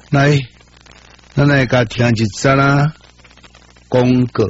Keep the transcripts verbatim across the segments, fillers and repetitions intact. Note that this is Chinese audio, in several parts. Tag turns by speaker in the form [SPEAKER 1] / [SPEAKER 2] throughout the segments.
[SPEAKER 1] 来，咱来甲听一则啦广告。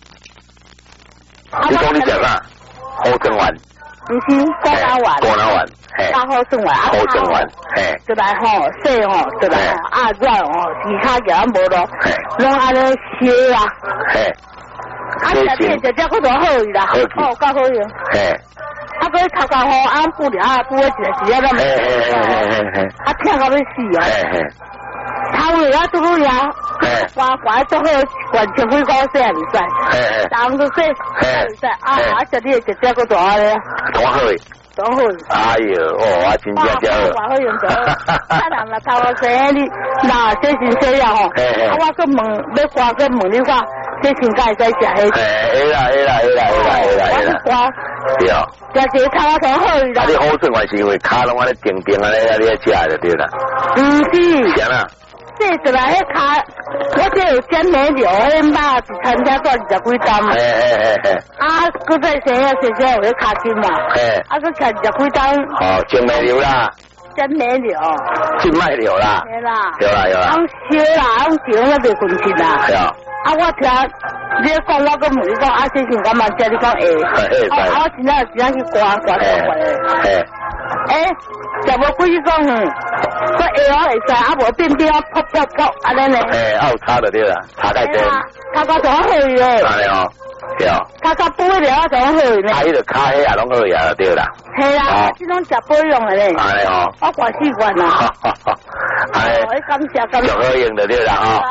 [SPEAKER 2] 你讲你食啥？好生丸。
[SPEAKER 3] 唔是果脑丸。
[SPEAKER 2] 果脑丸。嘿。
[SPEAKER 3] 加好生丸。
[SPEAKER 2] 好生丸。嘿。
[SPEAKER 3] 就来吼，细吼，就来吼，啊软吼，其他嘢无咯。嘿。拢安尼烧啦。嘿。啊，食啲食只嗰度好伊啦。好。哦，够好用。嘿。啊，佢头壳好安布料啊，布一一一咁。嘿嘿嘿嘿嘿。啊，听到要死啊！嘿嘿。头尾啊，拄好呀。刮刮都好，完全会高些唔使。当都说，唔使啊！啊，食啲食只嗰度啊咧。
[SPEAKER 2] 多好。
[SPEAKER 3] 多好。
[SPEAKER 2] 哎呦，哦，我真正真好。
[SPEAKER 3] 刮好用咗。啊，人啦，头个生你，嗱，这是这样吼。啊，我个问，要刮个问你话，这先该使食迄。
[SPEAKER 2] 哎啦哎啦哎啦哎啦哎啦哎啦。
[SPEAKER 3] 刮。对啊。食只头头好啦。
[SPEAKER 2] 啊，你好生还是因为骹拢安尼定定安尼，啊，你食就对啦。
[SPEAKER 3] 唔是。
[SPEAKER 2] 啥啦？
[SPEAKER 3] 这就来迄骹，我这有煎梅柳，迄肉一餐车做二十几担嘛。嘿嘿嘿嘿。啊，搁再生啊，生生有迄骹筋嘛。嘿。啊，搁吃二十几担。
[SPEAKER 2] 哦，煎梅柳啦。
[SPEAKER 3] 煎梅柳。
[SPEAKER 2] 煎麦柳啦。
[SPEAKER 3] 对啦。
[SPEAKER 2] 有啦有啦。
[SPEAKER 3] 用烧啦，用烧我袂困去啦。对啊。啊，我听你讲，我搁问你讲，啊，这是干嘛？叫你讲会。会会。啊，我真正真正去刮刮刮刮。嘿。诶，食无几讲嗯。个下我会使，啊无变变啊扑扑扑安尼咧。诶，啊有擦就对啦，擦太多。擦到上好咧。安尼哦，对哦。擦到杯了啊，上好咧。啊，迄个卡迄啊，拢好呀，就对啦。系啦，这种食保养的咧。安尼哦。我惯习惯啦。哈哈哈。哎，感谢感谢。上好用就对啦吼。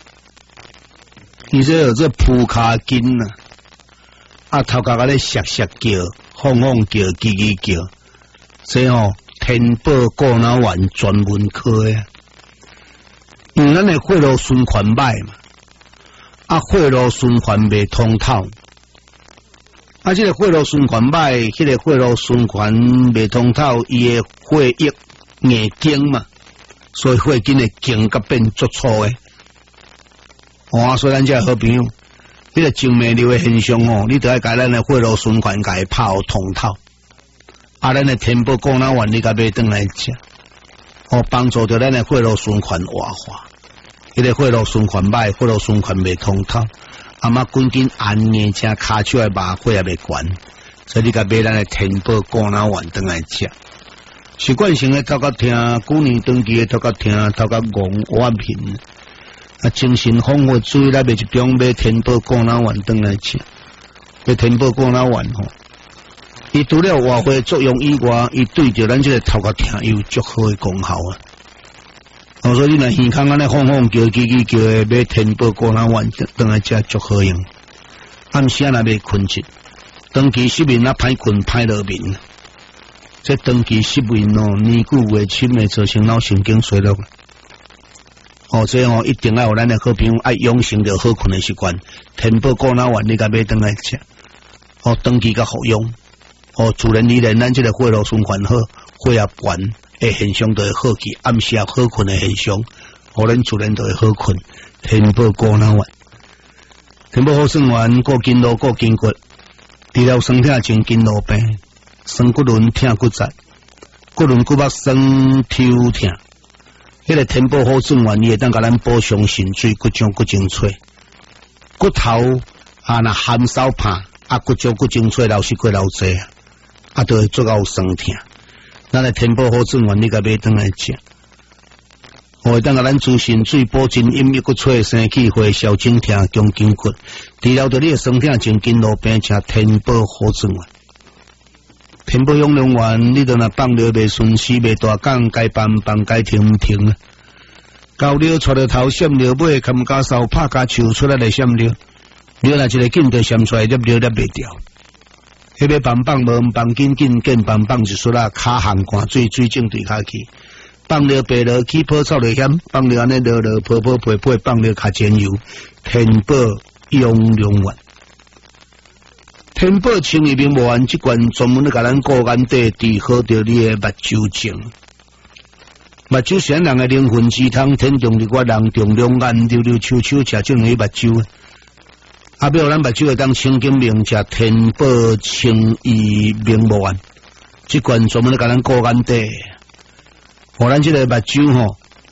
[SPEAKER 1] 伊这有这铺卡筋啊，啊头壳个咧削削叫，晃晃叫，叽叽叫，这吼。天宝果脑丸专门科呀，因为咱的血路循环歹嘛，啊血路循环袂通透，啊这个血路循环歹，这个血路循环袂通透，伊的血液硬经嘛，所以血筋的经甲变足粗的。哦，所以咱这好朋友，这个静脉瘤的现象哦，你得要甲咱的血路循环甲伊泡通透。啊，咱的天宝果脑丸你甲买转来食，哦，帮助着咱的血路循环活化。迄个血路循环歹，血路循环袂通透，啊嘛滚紧按硬正骹手的麻血也袂悬，所以你甲买咱的天宝果脑丸转来食。习惯性的头壳听，旧年长期的头壳听，头壳戆我频，啊精神恍惚，注意来买一中买天宝果脑丸转来食。买天宝果脑丸吼。伊除了活血作用以外，伊对着咱这个头壳疼有足好的功效啊！哦，所以你若耳孔安尼晃晃叫、叽叽叫的，买天宝果脑丸当来食足好用。暗时啊，若袂困去，长期失眠啊，歹困歹落眠。这长期失眠哦，年久月深会造成脑神经衰弱。哦，这哦一定要有咱的好朋友爱养成着好困的习惯。天宝果脑丸你甲买当来食，哦，长期甲服用。哦，自然而然，咱这个血路循环好，血压悬的现象就会好去，暗时好困的现象，互咱自然就会好困。天宝果脑丸，天宝好生丸，过筋络过筋骨，治疗酸痛症、筋络病、酸骨轮痛骨折、骨轮骨肉酸抽痛。迄个天宝好生丸，伊会当甲咱补充肾水、骨浆、骨精粹、骨头啊，若含少怕啊，骨浆、骨精粹流失过流济啊。啊，都会做到酸痛。咱来天宝好生丸，你甲买转来食，我会当甲咱滋肾水、补真阴、益骨髓、生气、血消肿痛、强筋骨，治疗着你的酸痛症、筋络病，食天宝好生丸。天宝养龙丸，你着若放尿袂顺时、袂大讲，该放放，该停唔停啊。高尿出着头，闪尿尾，冚加梢，拍加球出来来闪尿，尿若一个紧就闪出来，粒尿粒袂掉。迄个棒棒无棒紧紧，见棒棒就出啦，骹汗汗水水肿对骹去，放了白落起泡臭就险，放了安尼落落泡泡配配，放了较煎油，天宝养龙丸，天宝清液明丸即罐专门咧甲咱顾眼底治好着你的目睭症。目睭是咱人的灵魂之汤，天中日月人中两眼溜溜秋秋，食种类目睭。啊，要咱目睭会当清金明，食天宝清液明丸，即罐专门咧甲咱顾眼底，互咱即个目睭吼，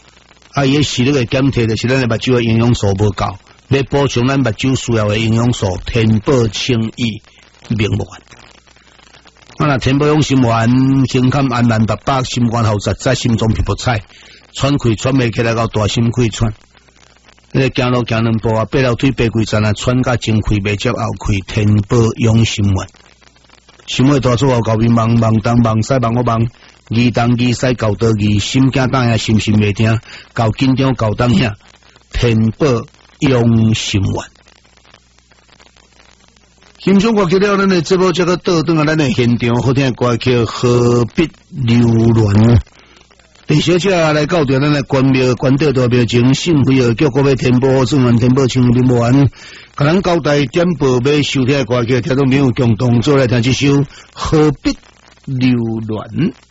[SPEAKER 1] 啊，伊视力的减退就是咱的目睭的营养素无够，要补充咱目睭需要的营养素，天宝清益明丸。啊，那天宝养心丸，轻感安然白白，心肝喉实在，心中皮肤彩，喘气喘袂起来到大心气喘。那个行路行两步啊，爬楼梯爬几站啊，喘甲前气未接后气，天宝养心丸。心会大做后，高面忙忙东忙西忙我忙，二东二西搞到二，心惊胆呀，心心袂听，搞紧张搞当遐，天宝养心丸。欣赏歌曲了，咱的节目这个倒转啊，咱的现场好听的歌曲何必留恋？李小姐来告掉咱的关庙关帝大庙前，幸亏啊叫各位天宝送完天宝清明丸，甲咱交代点播要收听的歌曲，听众朋友共同做来听这首何必留恋。